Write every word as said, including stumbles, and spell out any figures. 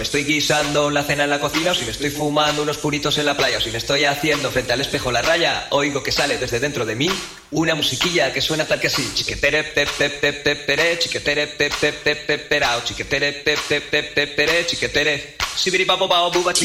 me estoy guisando la cena en la cocina, o si me estoy fumando unos puritos en la playa, o si me estoy haciendo frente al espejo la raya, oigo que sale desde dentro de mí una musiquilla que suena tal que así. Chiquetere pep pep pep pep pere, chiquetere pep pep pep pep perao, chiquetere pep pep pep pep pere, chiquetere sibiri papo pao buba.